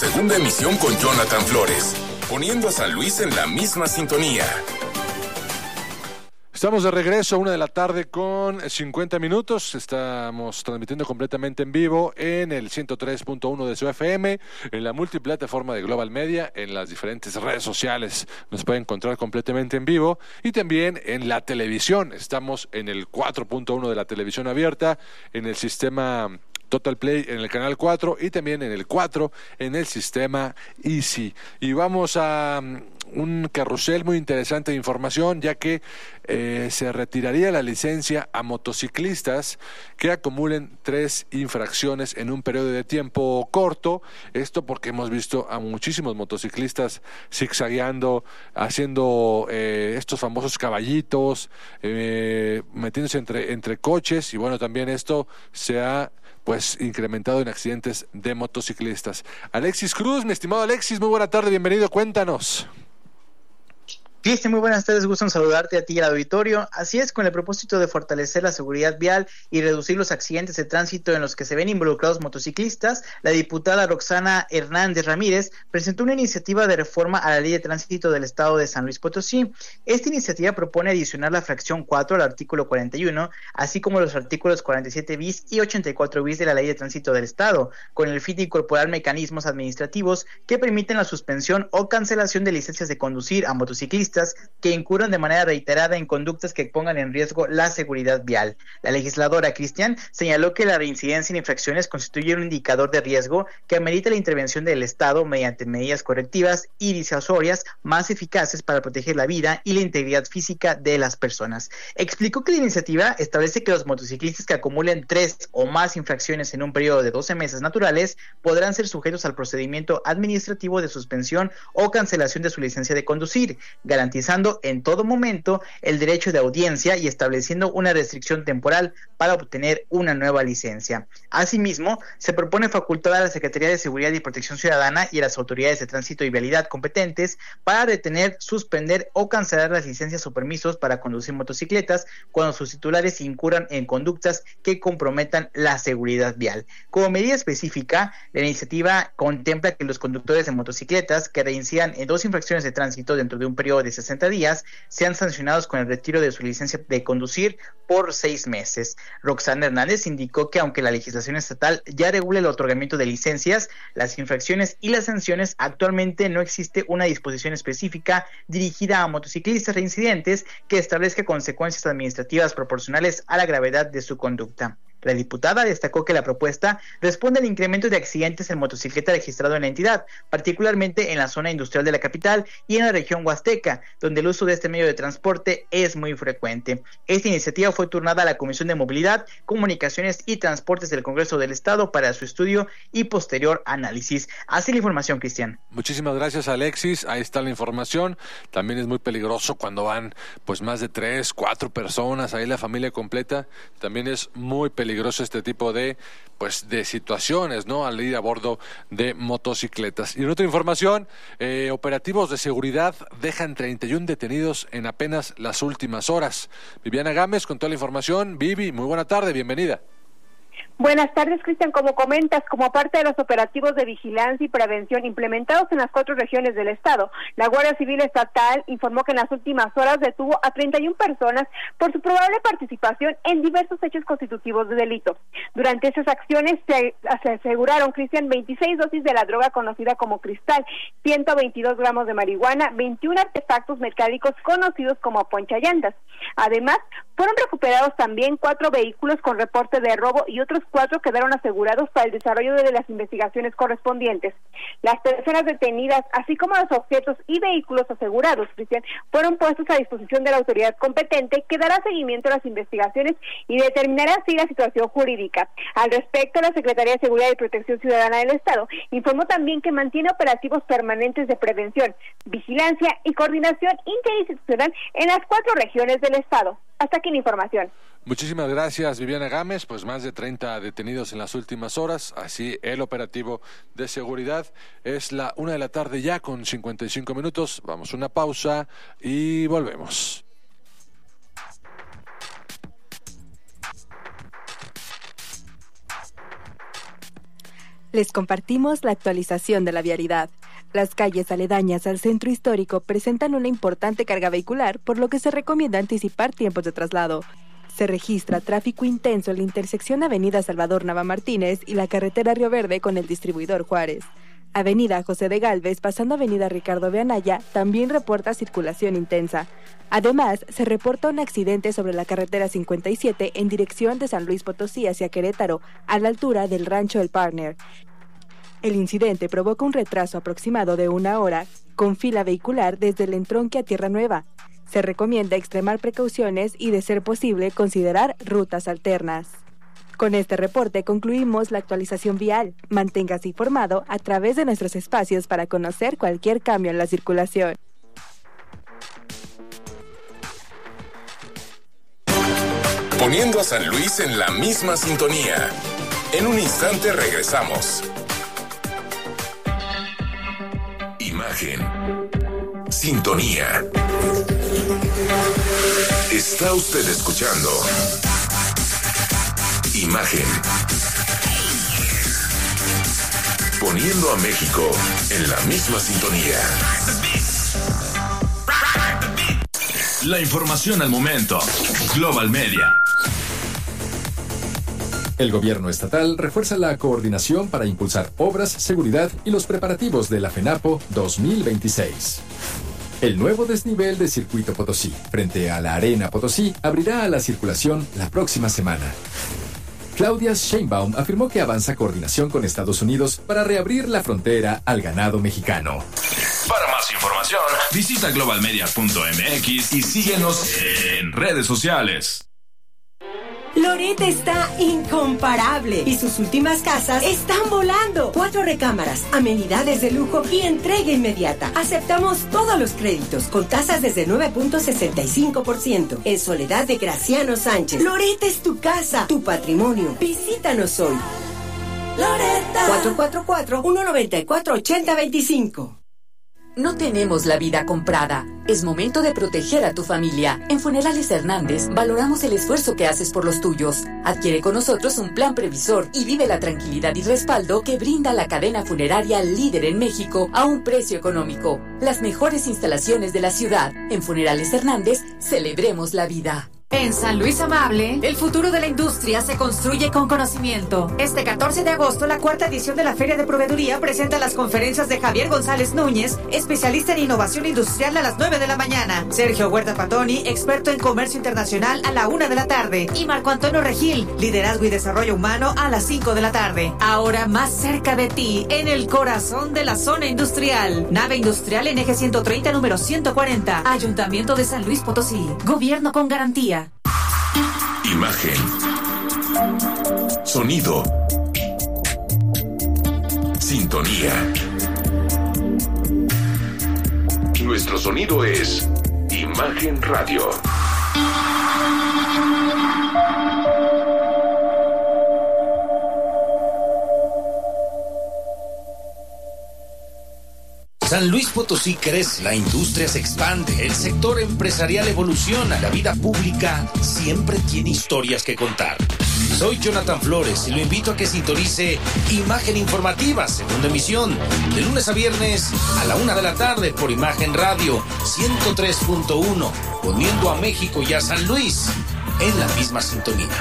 segunda emisión con Jonathan Flores, poniendo a San Luis en la misma sintonía. Estamos de regreso a 1:00 p.m. con 50 minutos. Estamos transmitiendo completamente en vivo en el 103.1 de su FM, en la multiplataforma de Global Media, en las diferentes redes sociales. Nos pueden encontrar completamente en vivo y también en la televisión. Estamos en el 4.1 de la televisión abierta, en el sistema Total Play en el canal 4 y también en el 4 en el sistema Easy. Y vamos a un carrusel muy interesante de información, ya que se retiraría la licencia a motociclistas que acumulen 3 infracciones en un periodo de tiempo corto. Esto porque hemos visto a muchísimos motociclistas zigzagueando, haciendo estos famosos caballitos, metiéndose entre coches, y bueno, también esto se ha incrementado en accidentes de motociclistas. Alexis Cruz, mi estimado Alexis, muy buena tarde, bienvenido, cuéntanos. Cristian, muy buenas tardes, gusto en saludarte a ti y al auditorio. Así es, con el propósito de fortalecer la seguridad vial y reducir los accidentes de tránsito en los que se ven involucrados motociclistas, la diputada Roxana Hernández Ramírez presentó una iniciativa de reforma a la Ley de Tránsito del Estado de San Luis Potosí. Esta iniciativa propone adicionar la fracción 4 al artículo 41, así como los artículos 47 bis y 84 bis de la Ley de Tránsito del Estado, con el fin de incorporar mecanismos administrativos que permiten la suspensión o cancelación de licencias de conducir a motociclistas que incurran de manera reiterada en conductas que pongan en riesgo la seguridad vial. La legisladora Cristian señaló que la reincidencia en infracciones constituye un indicador de riesgo que amerita la intervención del Estado mediante medidas correctivas y disuasorias más eficaces para proteger la vida y la integridad física de las personas. Explicó que la iniciativa establece que los motociclistas que acumulen 3 o más infracciones en un periodo de 12 meses naturales podrán ser sujetos al procedimiento administrativo de suspensión o cancelación de su licencia de conducir, garantizando en todo momento el derecho de audiencia y estableciendo una restricción temporal para obtener una nueva licencia. Asimismo, se propone facultar a la Secretaría de Seguridad y Protección Ciudadana y a las autoridades de tránsito y vialidad competentes para detener, suspender o cancelar las licencias o permisos para conducir motocicletas cuando sus titulares incurran en conductas que comprometan la seguridad vial. Como medida específica, la iniciativa contempla que los conductores de motocicletas que reincidan en 2 infracciones de tránsito dentro de un periodo de 60 días sean sancionados con el retiro de su licencia de conducir por 6 meses. Roxana Hernández indicó que aunque la legislación estatal ya regula el otorgamiento de licencias, las infracciones y las sanciones, actualmente no existe una disposición específica dirigida a motociclistas reincidentes que establezca consecuencias administrativas proporcionales a la gravedad de su conducta. La diputada destacó que la propuesta responde al incremento de accidentes en motocicleta registrado en la entidad, particularmente en la zona industrial de la capital y en la región huasteca, donde el uso de este medio de transporte es muy frecuente. Esta iniciativa fue turnada a la Comisión de Movilidad, Comunicaciones y Transportes del Congreso del Estado para su estudio y posterior análisis. Así la información, Cristian. Muchísimas gracias, Alexis. Ahí está la información. También es muy peligroso cuando van más de 3, 4 personas, ahí la familia completa. También es muy peligroso este tipo de situaciones, ¿no? Al ir a bordo de motocicletas. Y en otra información, operativos de seguridad dejan 31 detenidos en apenas las últimas horas. Viviana Gámez con toda la información. Vivi, muy buena tarde, bienvenida. Buenas tardes, Cristian. Como comentas, como parte de los operativos de vigilancia y prevención implementados en las 4 regiones del estado, la Guardia Civil Estatal informó que en las últimas horas detuvo a 31 personas por su probable participación en diversos hechos constitutivos de delito. Durante esas acciones se aseguraron, Cristian, 26 dosis de la droga conocida como cristal, 122 gramos de marihuana, 21 artefactos metálicos conocidos como ponchallantas. Además, fueron recuperados también 4 vehículos con reporte de robo y otros 4 quedaron asegurados para el desarrollo de las investigaciones correspondientes. Las personas detenidas, así como los objetos y vehículos asegurados, Cristian, fueron puestos a disposición de la autoridad competente, que dará seguimiento a las investigaciones y determinará así la situación jurídica. Al respecto, la Secretaría de Seguridad y Protección Ciudadana del Estado informó también que mantiene operativos permanentes de prevención, vigilancia y coordinación interinstitucional en las 4 regiones del Estado. Hasta aquí la información. Muchísimas gracias, Viviana Gámez. Más de 30 detenidos en las últimas horas. Así el operativo de seguridad. Es la 1:00 p.m. ya con 55 minutos. Vamos a una pausa y volvemos. Les compartimos la actualización de la vialidad. Las calles aledañas al centro histórico presentan una importante carga vehicular, por lo que se recomienda anticipar tiempos de traslado. Se registra tráfico intenso en la intersección Avenida Salvador Nava Martínez y la carretera Río Verde con el distribuidor Juárez. Avenida José de Gálvez, pasando Avenida Ricardo B. Anaya, también reporta circulación intensa. Además, se reporta un accidente sobre la carretera 57 en dirección de San Luis Potosí hacia Querétaro, a la altura del Rancho El Partner. El incidente provoca un retraso aproximado de 1 hora, con fila vehicular desde el entronque a Tierra Nueva. Se recomienda extremar precauciones y, de ser posible, considerar rutas alternas. Con este reporte concluimos la actualización vial. Manténgase informado a través de nuestros espacios para conocer cualquier cambio en la circulación. Poniendo a San Luis en la misma sintonía. En un instante regresamos. Imagen. Sintonía. Está usted escuchando Imagen. Poniendo a México en la misma sintonía. La información al momento. Global Media. El gobierno estatal refuerza la coordinación para impulsar obras, seguridad y los preparativos de la FENAPO 2026. El nuevo desnivel de Circuito Potosí, frente a la Arena Potosí, abrirá a la circulación la próxima semana. Claudia Sheinbaum afirmó que avanza coordinación con Estados Unidos para reabrir la frontera al ganado mexicano. Para más información, visita globalmedia.mx y síguenos en redes sociales. Loret está incomparable y sus últimas casas están volando. 4 recámaras, amenidades de lujo y entrega inmediata. Aceptamos todos los créditos con tasas desde 9.65%. En Soledad de Graciano Sánchez. Loret es tu casa, tu patrimonio. Visítanos hoy. Loretta. 444-194-8025. No tenemos la vida comprada. Es momento de proteger a tu familia. En Funerales Hernández valoramos el esfuerzo que haces por los tuyos. Adquiere con nosotros un plan previsor y vive la tranquilidad y respaldo que brinda la cadena funeraria líder en México a un precio económico. Las mejores instalaciones de la ciudad. En Funerales Hernández, celebremos la vida. En San Luis Amable, el futuro de la industria se construye con conocimiento. Este 14 de agosto, la 4ª edición de la Feria de Proveeduría presenta las conferencias de Javier González Núñez, especialista en innovación industrial, a las 9 de la mañana. Sergio Huerta Patoni, experto en comercio internacional, a la 1 de la tarde. Y Marco Antonio Regil, liderazgo y desarrollo humano, a las 5 de la tarde. Ahora más cerca de ti, en el corazón de la zona industrial. Nave industrial en eje 130, número 140. Ayuntamiento de San Luis Potosí. Gobierno con garantía. Imagen. Sonido. Sintonía. Nuestro sonido es Imagen Radio. San Luis Potosí crece, la industria se expande, el sector empresarial evoluciona, la vida pública siempre tiene historias que contar. Soy Jonathan Flores y lo invito a que sintonice Imagen Informativa, segunda emisión, de lunes a viernes a la 1 de la tarde por Imagen Radio 103.1, poniendo a México y a San Luis en la misma sintonía.